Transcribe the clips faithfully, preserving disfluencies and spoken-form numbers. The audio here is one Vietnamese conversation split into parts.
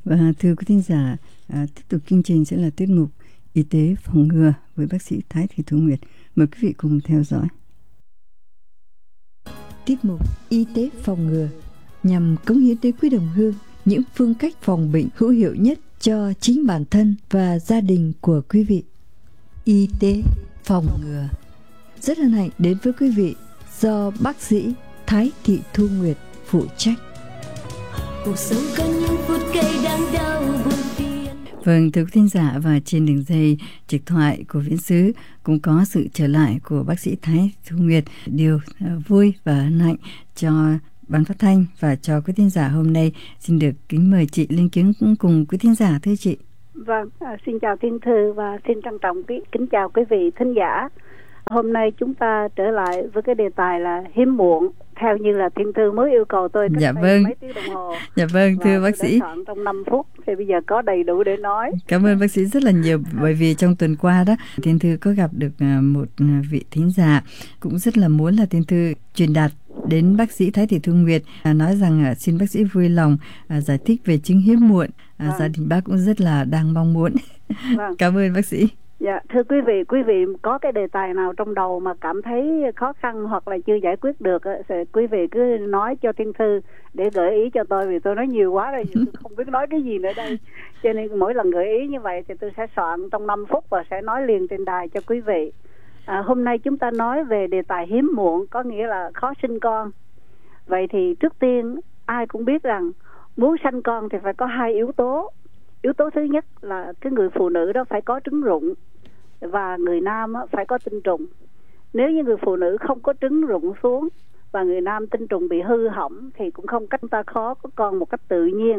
Và thưa quý thính giả, à, tiếp tục chương trình sẽ là tiết mục Y tế phòng ngừa với bác sĩ Thái Thị Thu Nguyệt. Mời quý vị cùng theo dõi. Tiết mục Y tế phòng ngừa nhằm cống hiến tới quý đồng hương những phương cách phòng bệnh hữu hiệu nhất cho chính bản thân và gia đình của quý vị. Y tế phòng ngừa rất hân hạnh đến với quý vị do bác sĩ Thái Thị Thu Nguyệt phụ trách. Cuộc sống có những phút cây đang đau buồn phiền. Vâng, thưa quý thính giả, và trên đường dây trực thoại của Viễn Xứ cũng có sự trở lại của bác sĩ Thái Thu Nguyệt. Điều vui và hân hạnh cho Ban Phát Thanh và cho quý thính giả hôm nay. Xin được kính mời chị lên tiếng cùng quý thính giả, thưa chị. Vâng, à, xin chào Thiên Thư và xin trân trọng kính chào quý vị thính giả. Hôm nay chúng ta trở lại với cái đề tài là hiếm muộn, theo như là Thiên Thư mới yêu cầu tôi cách dạ đây vâng. mấy tiếng đồng hồ. Dạ vâng, thưa bác sĩ. Soạn trong năm phút thì bây giờ có đầy đủ để nói. Cảm ơn bác sĩ rất là nhiều, bởi vì trong tuần qua đó Thiên Thư có gặp được một vị thính giả cũng rất là muốn là Thiên Thư truyền đạt đến bác sĩ Thái Thị Thu Nguyệt, à, nói rằng à, xin bác sĩ vui lòng à, giải thích về chứng hiếm muộn. À, vâng. Gia đình bác cũng rất là đang mong muốn. Vâng. Cảm ơn bác sĩ. Dạ, thưa quý vị, quý vị có cái đề tài nào trong đầu mà cảm thấy khó khăn hoặc là chưa giải quyết được, thì quý vị cứ nói cho Thiên Thư để gợi ý cho tôi, vì tôi nói nhiều quá rồi, tôi không biết nói cái gì nữa đây. Cho nên mỗi lần gợi ý như vậy thì tôi sẽ soạn trong năm phút và sẽ nói liền trên đài cho quý vị. À, hôm nay chúng ta nói về đề tài hiếm muộn, có nghĩa là khó sinh con. Vậy thì trước tiên ai cũng biết rằng muốn sanh con thì phải có hai yếu tố. Yếu tố thứ nhất là cái người phụ nữ đó phải có trứng rụng và người nam phải có tinh trùng. Nếu như người phụ nữ không có trứng rụng xuống và người nam tinh trùng bị hư hỏng thì cũng không cách ta khó có con một cách tự nhiên.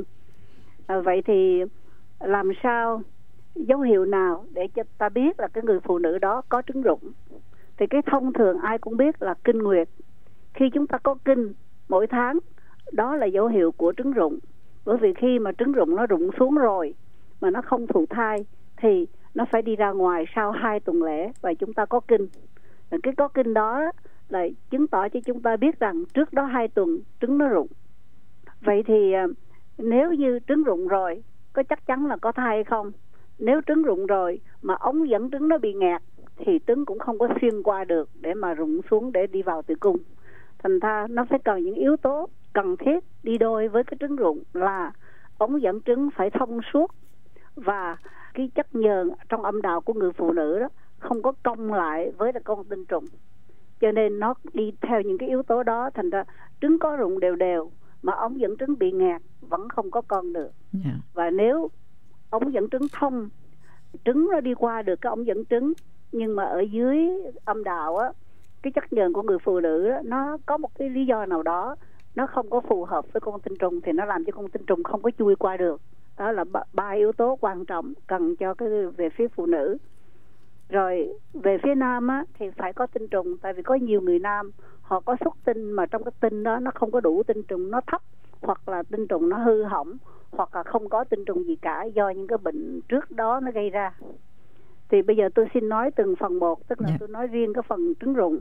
À, vậy thì làm sao, dấu hiệu nào để cho ta biết là cái người phụ nữ đó có trứng rụng? Thì cái thông thường ai cũng biết là kinh nguyệt. Khi chúng ta có kinh mỗi tháng, đó là dấu hiệu của trứng rụng. Bởi vì khi mà trứng rụng nó rụng xuống rồi mà nó không thụ thai thì nó phải đi ra ngoài sau hai tuần lễ và chúng ta có kinh. Cái có kinh đó là chứng tỏ cho chúng ta biết rằng trước đó hai tuần trứng nó rụng. Vậy thì nếu như trứng rụng rồi, có chắc chắn là có thai hay không? Nếu trứng rụng rồi mà ống dẫn trứng nó bị nghẹt thì trứng cũng không có xuyên qua được để mà rụng xuống để đi vào tử cung. Thành ra nó phải cần những yếu tố cần thiết đi đôi với cái trứng rụng là ống dẫn trứng phải thông suốt và cái chất nhờn trong âm đạo của người phụ nữ đó không có cong lại với là con tinh trùng. Cho nên nó đi theo những cái yếu tố đó, thành ra trứng có rụng đều đều mà ống dẫn trứng bị nghẹt vẫn không có con được. Yeah. Và nếu ống dẫn trứng thông, trứng nó đi qua được cái ống dẫn trứng, nhưng mà ở dưới âm đạo á, cái chất nhờn của người phụ nữ đó, nó có một cái lý do nào đó nó không có phù hợp với con tinh trùng thì nó làm cho con tinh trùng không có chui qua được. Đó là ba, ba yếu tố quan trọng cần cho cái về phía phụ nữ. Rồi về phía nam á, thì phải có tinh trùng, tại vì có nhiều người nam họ có xuất tinh mà trong cái tinh đó nó không có đủ tinh trùng, nó thấp hoặc là tinh trùng nó hư hỏng hoặc là không có tinh trùng gì cả do những cái bệnh trước đó nó gây ra. Thì bây giờ tôi xin nói từng phần một, tức là yeah. tôi nói riêng cái phần trứng rụng.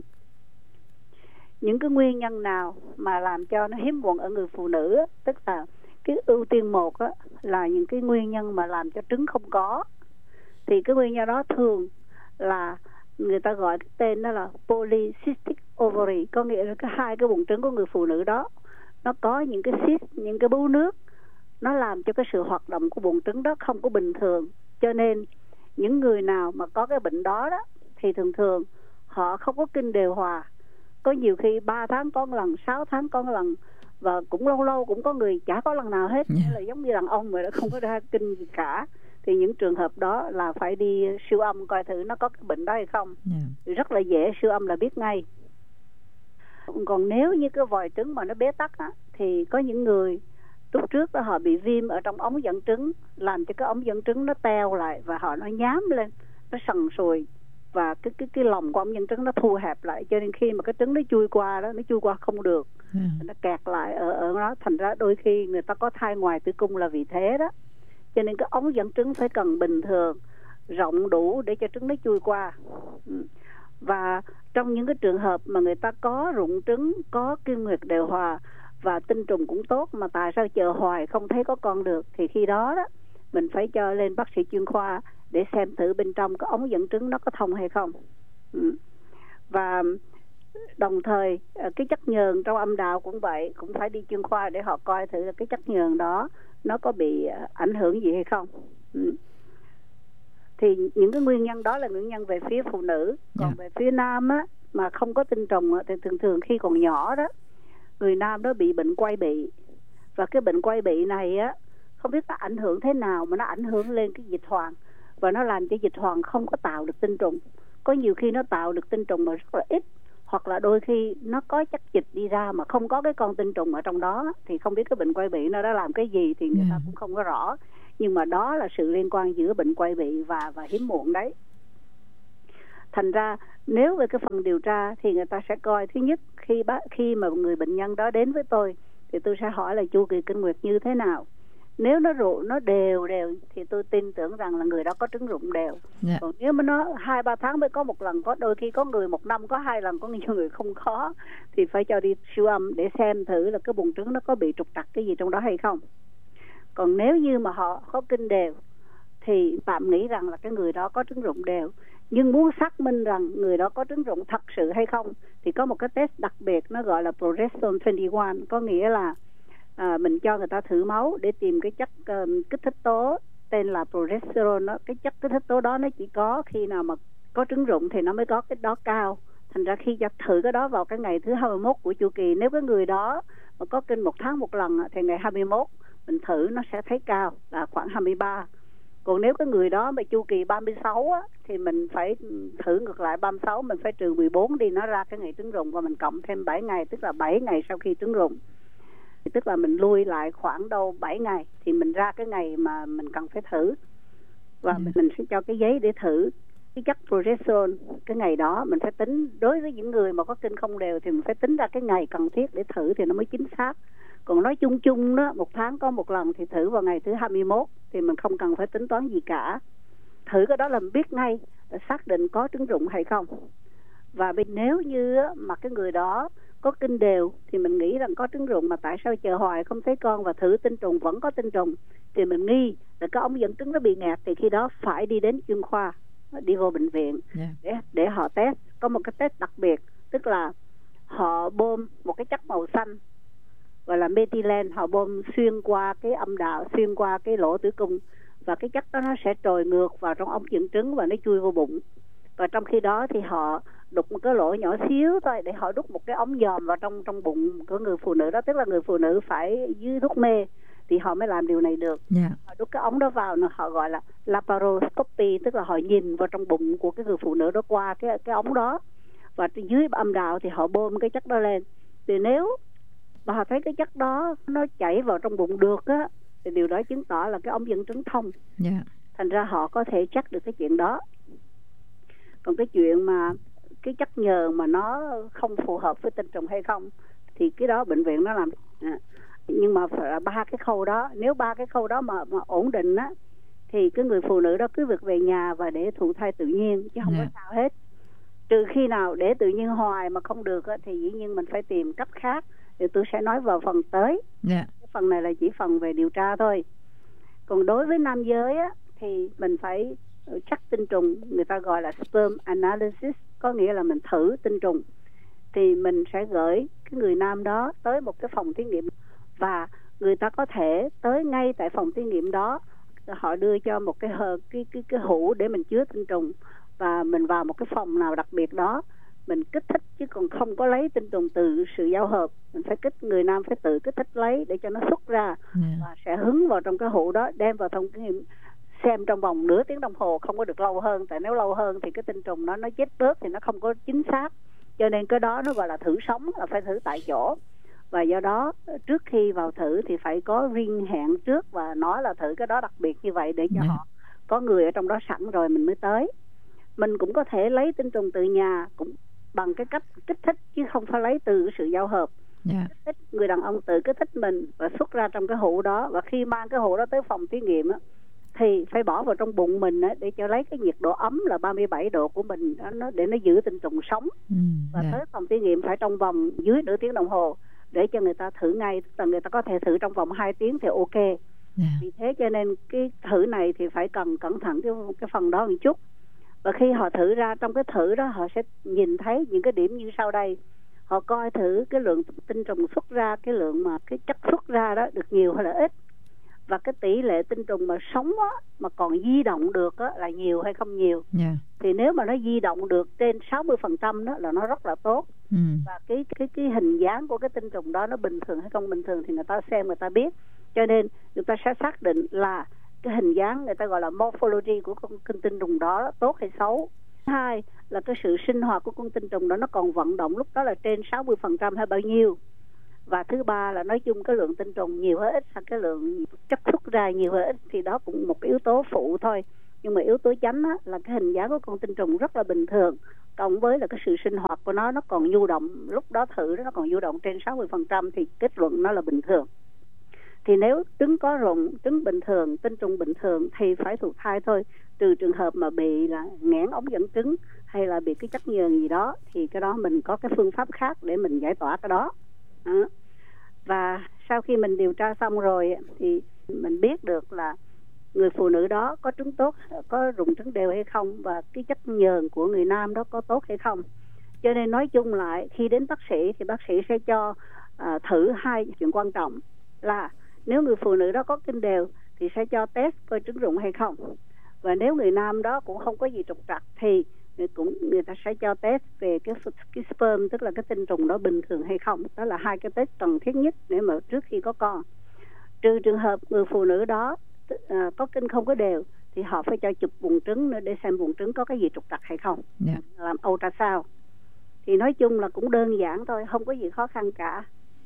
Những cái nguyên nhân nào mà làm cho nó hiếm muộn ở người phụ nữ, tức là cái ưu tiên một á, là những cái nguyên nhân mà làm cho trứng không có. Thì cái nguyên nhân đó thường là người ta gọi cái tên đó là polycystic ovary, có nghĩa là cái hai cái buồng trứng của người phụ nữ đó nó có những cái cyst, những cái bướu nước, nó làm cho cái sự hoạt động của buồng trứng đó không có bình thường. Cho nên những người nào mà có cái bệnh đó đó thì thường thường họ không có kinh đều hòa. Có nhiều khi ba tháng có một lần, sáu tháng có một lần, và cũng lâu lâu cũng có người chả có lần nào hết, yeah. là giống như đàn ông mà nó không có ra kinh gì cả. Thì những trường hợp đó là phải đi siêu âm coi thử nó có cái bệnh đó hay không. Yeah. Rất là dễ, siêu âm là biết ngay. Còn nếu như cái vòi trứng mà nó bế tắc á, thì có những người lúc trước đó họ bị viêm ở trong ống dẫn trứng, làm cho cái ống dẫn trứng nó teo lại và họ nó nhám lên, nó sần sùi và cái cái cái lòng của ống dẫn trứng nó thu hẹp lại, cho nên khi mà cái trứng nó chui qua đó, nó chui qua không được, ừ. nó kẹt lại ở ở đó, thành ra đôi khi người ta có thai ngoài tử cung là vì thế đó. Cho nên cái ống dẫn trứng phải cần bình thường, rộng đủ để cho trứng nó chui qua. Và trong những cái trường hợp mà người ta có rụng trứng, có kinh nguyệt đều hòa và tinh trùng cũng tốt, mà tại sao chờ hoài không thấy có con được? Thì khi đó đó mình phải cho lên bác sĩ chuyên khoa để xem thử bên trong cái ống dẫn trứng nó có thông hay không. Ừ. Và đồng thời cái chất nhờn trong âm đạo cũng vậy, cũng phải đi chuyên khoa để họ coi thử là cái chất nhờn đó nó có bị ảnh hưởng gì hay không. Ừ. Thì những cái nguyên nhân đó là nguyên nhân về phía phụ nữ. Còn yeah. về phía nam á, mà không có tinh trùng á, thì thường thường khi còn nhỏ đó, người nam đó bị bệnh quai bị. Và cái bệnh quai bị này á, không biết nó ảnh hưởng thế nào mà nó ảnh hưởng lên cái dịch hoàn, và nó làm cho dịch hoàn không có tạo được tinh trùng. Có nhiều khi nó tạo được tinh trùng mà rất là ít, hoặc là đôi khi nó có chất dịch đi ra mà không có cái con tinh trùng ở trong đó. Thì không biết cái bệnh quai bị nó đã làm cái gì thì người yeah. ta cũng không có rõ. Nhưng mà đó là sự liên quan giữa bệnh quai bị và và hiếm muộn đấy. Thành ra nếu về cái phần điều tra thì người ta sẽ coi, thứ nhất, khi bác, khi mà người bệnh nhân đó đến với tôi thì tôi sẽ hỏi là chu kỳ kinh nguyệt như thế nào. Nếu nó rụ nó đều đều thì tôi tin tưởng rằng là người đó có trứng rụng đều. Yeah. Còn nếu mà nó hai ba tháng mới có một lần, có đôi khi có người một năm có hai lần, có nhiều người không có, thì phải cho đi siêu âm để xem thử là cái buồng trứng nó có bị trục trặc cái gì trong đó hay không. Còn nếu như mà họ có kinh đều thì tạm nghĩ rằng là cái người đó có trứng rụng đều. Nhưng muốn xác minh rằng người đó có trứng rụng thật sự hay không thì có một cái test đặc biệt, nó gọi là progesterone hai mươi mốt. Có nghĩa là à, mình cho người ta thử máu để tìm cái chất uh, kích thích tố tên là progesterone đó. Cái chất kích thích tố đó nó chỉ có khi nào mà có trứng rụng thì nó mới có cái đó cao. Thành ra khi cho thử cái đó vào cái ngày thứ hai mươi mốt của chu kỳ, nếu cái người đó mà có kinh một tháng một lần thì ngày hai mươi mốt mình thử nó sẽ thấy cao là khoảng hai mươi ba. Còn nếu cái người đó mà chu kỳ ba mươi sáu á, thì mình phải thử ngược lại ba mươi sáu, mình phải trừ mười bốn đi, nó ra cái ngày trứng rụng, và mình cộng thêm bảy ngày, tức là bảy ngày sau khi trứng rụng. Thì tức là mình lui lại khoảng đâu bảy ngày thì mình ra cái ngày mà mình cần phải thử. Và ừ. mình sẽ cho cái giấy để thử cái chất progesterone. Cái ngày đó mình phải tính, đối với những người mà có kinh không đều thì mình phải tính ra cái ngày cần thiết để thử thì nó mới chính xác. Còn nói chung chung đó, một tháng có một lần thì thử vào ngày thứ hai mươi mốt thì mình không cần phải tính toán gì cả. Thử cái đó là mình biết ngay, để xác định có trứng rụng hay không. Và nếu như mà cái người đó có kinh đều thì mình nghĩ rằng có trứng rụng, mà tại sao chờ hoài không thấy con và thử tinh trùng vẫn có tinh trùng, thì mình nghi là cái ống dẫn trứng nó bị nghẹt. Thì khi đó phải đi đến chuyên khoa, đi vô bệnh viện yeah. để, để họ test. Có một cái test đặc biệt, tức là họ bơm một cái chất màu xanh gọi là methylene, họ bơm xuyên qua cái âm đạo, xuyên qua cái lỗ tử cung, và cái chất đó nó sẽ trồi ngược vào trong ống dẫn trứng và nó chui vô bụng. Và trong khi đó thì họ đục một cái lỗ nhỏ xíu thôi để họ đút một cái ống dòm vào trong trong bụng của người phụ nữ đó, tức là người phụ nữ phải dưới thuốc mê thì họ mới làm điều này được. Yeah. Họ đút cái ống đó vào, họ gọi là laparoscopy, tức là họ nhìn vào trong bụng của cái người phụ nữ đó qua cái cái ống đó, và dưới âm đạo thì họ bơm cái chất đó lên. Thì nếu mà họ thấy cái chất đó nó chảy vào trong bụng được á, thì điều đó chứng tỏ là cái ống dẫn trứng thông. Yeah. Thành ra họ có thể chắc được cái chuyện đó. Còn cái chuyện mà cái chất nhờn mà nó không phù hợp với tinh trùng hay không thì cái đó bệnh viện nó làm. À, nhưng mà phải là ba cái khâu đó, nếu ba cái khâu đó mà, mà ổn định á thì cái người phụ nữ đó cứ việc về nhà và để thụ thai tự nhiên, chứ không yeah. có sao hết. Trừ khi nào để tự nhiên hoài mà không được á, thì dĩ nhiên mình phải tìm cách khác. Thì tôi sẽ nói vào phần tới. Yeah. Cái phần này là chỉ phần về điều tra thôi. Còn đối với nam giới á, thì mình phải chắc tinh trùng, người ta gọi là sperm analysis, có nghĩa là mình thử tinh trùng. Thì mình sẽ gửi cái người nam đó tới một cái phòng thí nghiệm, và người ta có thể tới ngay tại phòng thí nghiệm đó, họ đưa cho một cái cái cái cái hũ để mình chứa tinh trùng, và mình vào một cái phòng nào đặc biệt đó mình kích thích, chứ còn không có lấy tinh trùng từ sự giao hợp. Mình phải kích, người nam phải tự kích thích lấy để cho nó xuất ra. Yeah. Và sẽ hứng vào trong cái hũ đó, đem vào trong cái xem trong vòng nửa tiếng đồng hồ, không có được lâu hơn, tại nếu lâu hơn thì cái tinh trùng nó nó chết bớt thì nó không có chính xác. Cho nên cái đó nó gọi là thử sống, là phải thử tại chỗ. Và do đó trước khi vào thử thì phải có riêng hẹn trước và nói là thử cái đó đặc biệt như vậy, để cho yeah. họ có người ở trong đó sẵn rồi mình mới tới. Mình cũng có thể lấy tinh trùng từ nhà cũng bằng cái cách kích thích, chứ không phải lấy từ sự giao hợp. Yeah. Kích thích, người đàn ông tự kích thích mình và xuất ra trong cái hũ đó, và khi mang cái hũ đó tới phòng thí nghiệm á, thì phải bỏ vào trong bụng mình á, để cho lấy cái nhiệt độ ấm là ba mươi bảy độ của mình đó, nó để nó giữ tinh trùng sống. Mm, yeah. Và tới phòng thí nghiệm phải trong vòng dưới nửa tiếng đồng hồ, để cho người ta thử ngay, tức là người ta có thể thử trong vòng hai tiếng thì ok. Yeah. Vì thế cho nên cái thử này thì phải cần cẩn thận cái, cái phần đó một chút. Và khi họ thử ra, trong cái thử đó họ sẽ nhìn thấy những cái điểm như sau đây. Họ coi thử cái lượng tinh trùng xuất ra, cái lượng mà cái chất xuất ra đó được nhiều hay là ít, và cái tỷ lệ tinh trùng mà sống á, mà còn di động được á, là nhiều hay không nhiều. Yeah. Thì nếu mà nó di động được trên sáu mươi phần trăm đó là nó rất là tốt. Ừ. Và cái cái cái hình dáng của cái tinh trùng đó nó bình thường hay không bình thường thì người ta xem người ta biết. Cho nên người ta sẽ xác định là cái hình dáng, người ta gọi là morphology của con tinh trùng đó tốt hay xấu. Hai là cái sự sinh hoạt của con tinh trùng đó nó còn vận động lúc đó là trên sáu mươi phần trăm hay bao nhiêu. Và thứ ba là nói chung cái lượng tinh trùng nhiều hay ít, hay cái lượng chất xuất ra nhiều hay ít thì đó cũng một cái yếu tố phụ thôi. Nhưng mà yếu tố chánh á, là cái hình dáng của con tinh trùng rất là bình thường, cộng với là cái sự sinh hoạt của nó nó còn nhu động, lúc đó thử nó còn nhu động trên sáu mươi phần trăm thì kết luận nó là bình thường. Thì nếu trứng có rụng, trứng bình thường, tinh trùng bình thường thì phải thụ thai thôi, trừ trường hợp mà bị là nghẽn ống dẫn trứng hay là bị cái chất nhờn gì đó thì cái đó mình có cái phương pháp khác để mình giải tỏa cái đó. Đó. Và sau khi mình điều tra xong rồi thì mình biết được là người phụ nữ đó có trứng tốt, có rụng trứng đều hay không, và cái chất nhờn của người nam đó có tốt hay không. Cho nên nói chung lại, khi đến bác sĩ thì bác sĩ sẽ cho à, thử hai chuyện quan trọng là nếu người phụ nữ đó có kinh đều thì sẽ cho test coi trứng rụng hay không, và nếu người nam đó cũng không có gì trục trặc thì người cũng người ta sẽ cho test về cái cái sperm, tức là cái tinh trùng đó bình thường hay không. Đó là hai cái test cần thiết nhất để mà trước khi có con. Trừ trường hợp người phụ nữ đó à, có kinh không có đều thì họ phải cho chụp buồng trứng nữa để xem buồng trứng có cái gì trục trặc hay không. Yeah. Làm ultrasound. Thì nói chung là cũng đơn giản thôi, không có gì khó khăn cả.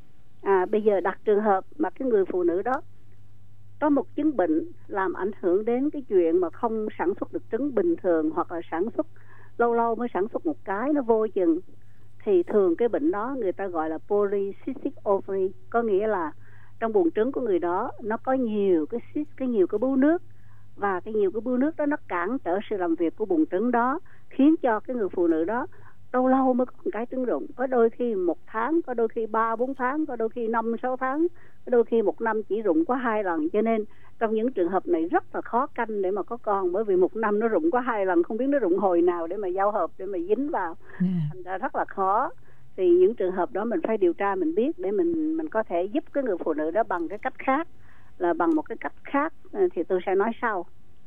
À, bây giờ đặt trường hợp mà cái người phụ nữ đó có một chứng bệnh làm ảnh hưởng đến cái chuyện mà không sản xuất được trứng bình thường, hoặc là sản xuất lâu lâu mới sản xuất một cái, nó vô chừng, thì thường cái bệnh đó người ta gọi là polycystic ovary, có nghĩa là trong buồng trứng của người đó nó có nhiều cái cyst, cái nhiều cái bướu nước, và cái nhiều cái bướu nước đó nó cản trở sự làm việc của buồng trứng đó, khiến cho cái người phụ nữ đó lâu lâu mới có một cái trứng rụng, có đôi khi một tháng, có đôi khi ba bốn tháng, có đôi khi năm sáu tháng, có đôi khi một năm chỉ rụng có hai lần. Cho nên trong những trường hợp này rất là khó canh để mà có con, bởi vì một năm nó rụng có hai lần, không biết nó rụng hồi nào để mà giao hợp, để mà dính vào. Yeah. Thành ra rất là khó. Thì những trường hợp đó mình phải điều tra, mình biết để mình mình có thể giúp cái người phụ nữ đó bằng cái cách khác, là bằng một cái cách khác thì tôi sẽ nói sau.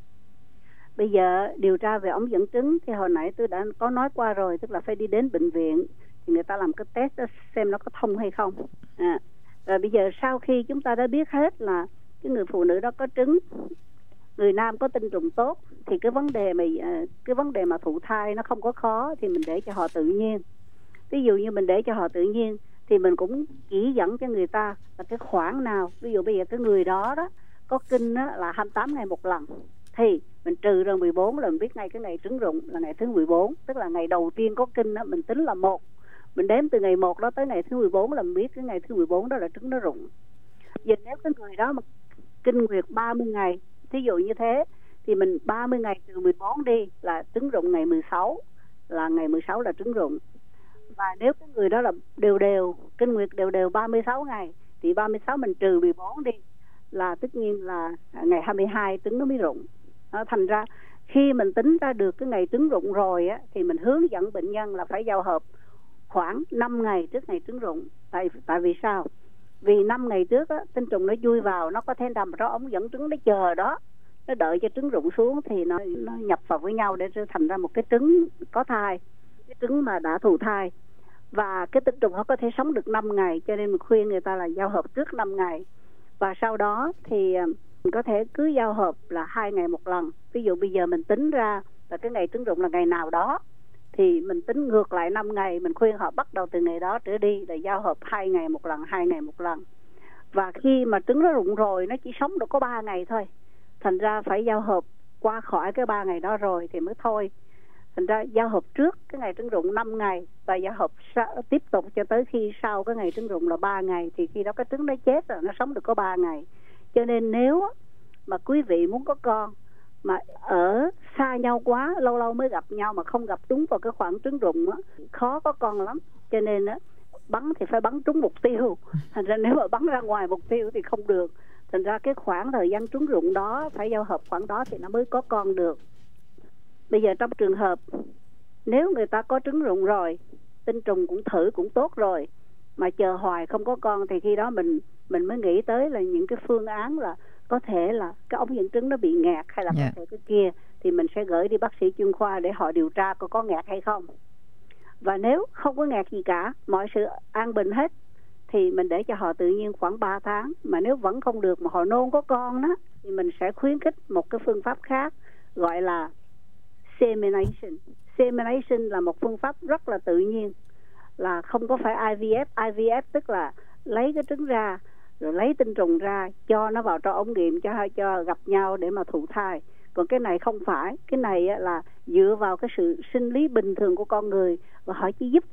Bây giờ điều tra về ống dẫn trứng thì hồi nãy tôi đã có nói qua rồi, tức là phải đi đến bệnh viện thì người ta làm cái test đó xem nó có thông hay không. À, rồi bây giờ sau khi chúng ta đã biết hết là cái người phụ nữ đó có trứng, người nam có tinh trùng tốt, thì cái vấn đề mà cái vấn đề mà thụ thai nó không có khó, thì mình để cho họ tự nhiên. Ví dụ như mình để cho họ tự nhiên thì mình cũng chỉ dẫn cho người ta là cái khoảng nào. Ví dụ bây giờ cái người đó đó có kinh đó là hai mươi tám ngày một lần, thì mình trừ ra mười bốn là mình biết ngay cái ngày trứng rụng là ngày thứ mười bốn, tức là ngày đầu tiên có kinh đó, mình tính là một, mình đếm từ ngày một đó tới ngày thứ mười bốn là mình biết cái ngày thứ mười bốn đó là trứng nó rụng. Giờ nếu cái người đó mà kinh nguyệt ba mươi ngày, thí dụ như thế, thì mình ba mươi ngày trừ mười bốn đi là trứng rụng ngày mười sáu, là ngày mười sáu là trứng rụng. Và nếu cái người đó là đều đều, kinh nguyệt đều đều ba mươi sáu ngày, thì ba mươi sáu mình trừ mười bốn đi là tất nhiên là ngày hai mươi hai trứng nó mới rụng. Đó, thành ra khi mình tính ra được cái ngày trứng rụng rồi á, thì mình hướng dẫn bệnh nhân là phải giao hợp khoảng năm ngày trước ngày trứng rụng. Tại tại vì sao? Vì năm ngày trước á, tinh trùng nó chui vào, nó có thể nằm trong ống dẫn trứng, nó chờ đó, nó đợi cho trứng rụng xuống thì nó nó nhập vào với nhau để thành ra một cái trứng có thai, cái trứng mà đã thụ thai. Và cái tinh trùng nó có thể sống được năm ngày, cho nên mình khuyên người ta là giao hợp trước năm ngày. Và sau đó thì mình có thể cứ giao hợp là hai ngày một lần. Ví dụ bây giờ mình tính ra là cái ngày trứng rụng là ngày nào đó, thì mình tính ngược lại năm ngày, mình khuyên họ bắt đầu từ ngày đó trở đi để giao hợp hai ngày một lần, hai ngày một lần. Và khi mà trứng nó rụng rồi, nó chỉ sống được có ba ngày thôi, thành ra phải giao hợp qua khỏi cái ba ngày đó rồi thì mới thôi. Thành ra giao hợp trước cái ngày trứng rụng năm ngày, và giao hợp sa- tiếp tục cho tới khi sau cái ngày trứng rụng là ba ngày, thì khi đó cái trứng nó chết rồi, nó sống được có ba ngày. Cho nên nếu mà quý vị muốn có con mà ở xa nhau quá, lâu lâu mới gặp nhau mà không gặp đúng vào cái khoảng trứng rụng á, khó có con lắm. Cho nên á, bắn thì phải bắn trúng mục tiêu. Thành ra nếu mà bắn ra ngoài mục tiêu thì không được. Thành ra cái khoảng thời gian trứng rụng đó phải giao hợp khoảng đó thì nó mới có con được. Bây giờ trong trường hợp nếu người ta có trứng rụng rồi, tinh trùng cũng thử cũng tốt rồi, mà chờ hoài không có con, thì khi đó mình mình mới nghĩ tới là những cái phương án là có thể là cái ống dẫn trứng nó bị nghẹt hay là yeah. có thể cái kia, thì mình sẽ gửi đi bác sĩ chuyên khoa để họ điều tra có có nghẹt hay không. Và nếu không có nghẹt gì cả, mọi sự an bình hết, thì mình để cho họ tự nhiên khoảng ba tháng. Mà nếu vẫn không được mà họ nôn có con đó, thì mình sẽ khuyến khích một cái phương pháp khác gọi là semination. Semination là một phương pháp rất là tự nhiên, là không có phải I V F. I V F tức là lấy cái trứng ra rồi lấy tinh trùng ra, cho nó vào trong ống nghiệm cho cho gặp nhau để mà thụ thai. Còn cái này không phải, cái này là dựa vào cái sự sinh lý bình thường của con người, và họ chỉ giúp